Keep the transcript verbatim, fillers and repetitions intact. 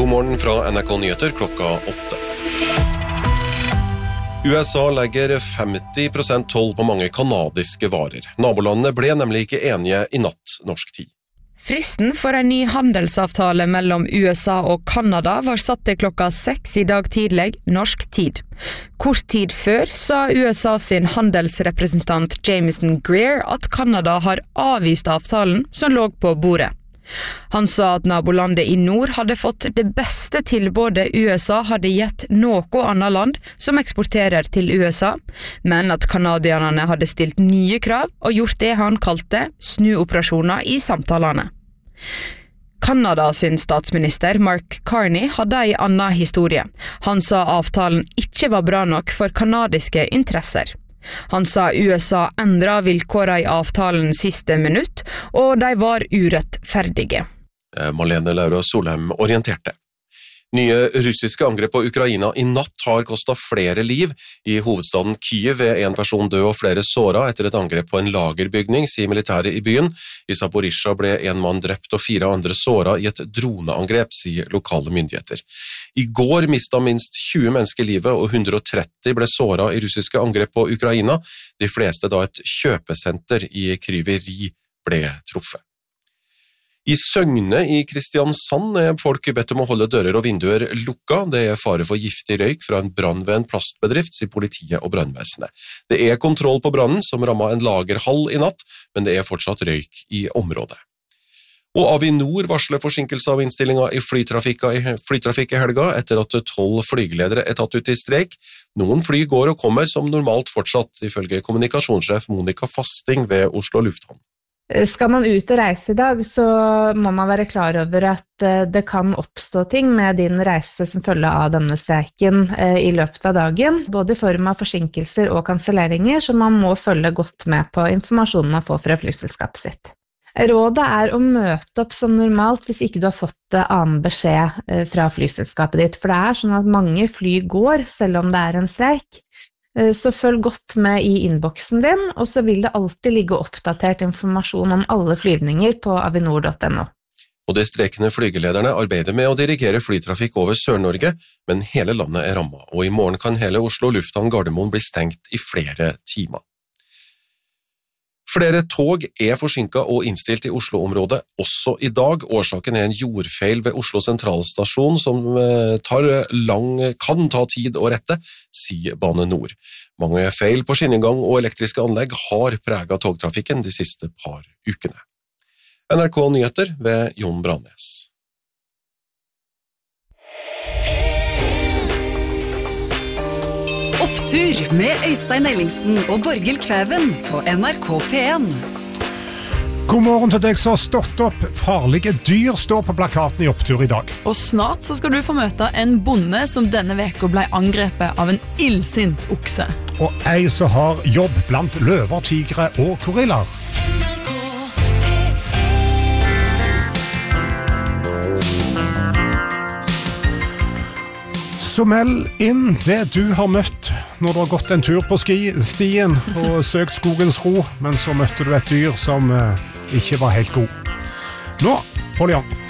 God morgen fra N R K Nyheter klokka åtte. U S A legger femti prosent toll på mange kanadiske varer. Nabolandene ble nemlig ikke enige i natt norsk tid. Fristen for en ny handelsavtale mellom U S A og Kanada var satt til klokka seks i dag tidlig norsk tid. Kort tid før sa U S A sin handelsrepresentant Jameson Greer at Kanada har avvist avtalen som lå på bordet. Han sa at nabolandet i nord hadde fått det beste tilbudet U S A hadde gitt noe annet land som eksporterer til U S A, men at kanadierne hadde stilt nye krav og gjort det han kalte snuoperasjoner i samtalene. Kanada sin statsminister Mark Carney hadde en annen historie. Han sa avtalen ikke var bra nok for kanadiske interesser. Han sa U S A endra vilkårene i avtalen siste minutt, og de var urettferdige. Malene Laura Solheim orienterte. Nye russiske angrep på Ukraina i natt har kostet flere liv. I hovedstaden Kyiv er en person død og flere såret etter et angrep på en lagerbygning, sier militæret i byen. I Zaporizjzja ble en mann drept og fire andre såret i et droneangrep, sier lokale myndigheter. I går mistet minst tjue mennesker livet og hundre og tretti ble såret i russiske angrep på Ukraina. De fleste da et kjøpesenter i Kryveri ble truffet. I Søgne i Kristiansand er folk bedt om å holde dører og vinduer lukka. Det er fare for giftig røyk fra en brann ved en plastbedrift, sier politiet og brannvesenet. Det er kontroll på brannen som rammet en lagerhall i natt, men det er fortsatt røyk i området. Og Avinor varsler forsinkelse av innstillinga i flytrafikk i helga etter at tolv flygeledere er tatt ut i streik. Noen fly går og kommer som normalt fortsatt, ifølge kommunikasjonssjef Monica Fasting ved Oslo Lufthavn. Skal man ut og reise i dag, så må man være klar over at det kan oppstå ting med din reise som følge av denne streiken i løpet av dagen, både i form av forsinkelser og kanselleringer, så man må følge godt med på informasjonen man får fra flyselskapet sitt. Rådet er å møte opp som normalt hvis ikke du har fått annen beskjed fra flyselskapet ditt, for det er sånn at mange fly går selv om det er en streik. Så følg godt med i innboksen din, og så vil det alltid ligge oppdatert informasjon om alle flyvninger på avinor punktum no. Og de strekende flygelederne arbeider med å dirigere flytrafikk over Sør-Norge, men hele landet er rammet, og i morgen kan hele Oslo Lufthavn Gardermoen bli stengt i flere timer. Flere tog er forsinket og innstilt i Oslo-området også i dag. Årsaken er en jordfeil ved Oslo sentralstasjon som tar lang, kan ta tid å rette, sier Bane Nor. Mange feil på skinnegang og elektriske anlegg har preget togtrafikken de siste par ukene. N R K Nyheter ved Jon Brannes. Opptur med Øystein Ellingsen og Borghild Kvæven på N R K P en. God morgen til deg som har stått opp. Farlige dyr står på plakaten i Opptur i dag. Og snart så skal du få møte en bonde som denne veka ble angrepet av en illsint okse. Og ei som har jobb blant løver, tigre og gorillaer. Så meld inn det du har møtt når du har gått en tur på ski, stien og søkt skogens ro, men så møtte du et dyr som eh, ikke var helt god. Nå, hold igjen.